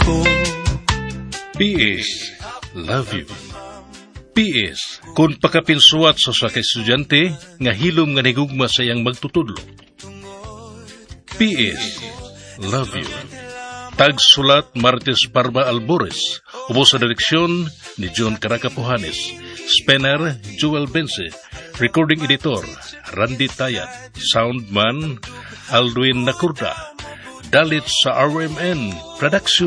PS, love you. PS, kung pakapinsuat sa ka estudyante, nga hilom nga nigugma sa iyang magtutudlo. PS, love you. Tagsulat Martes Parma Albores, ubos sa direksyon ni John Caracapuhanes, Spener Joel Bense, recording editor Randy Tayat, soundman Alduin Nakurda, dalit sa RMN Production.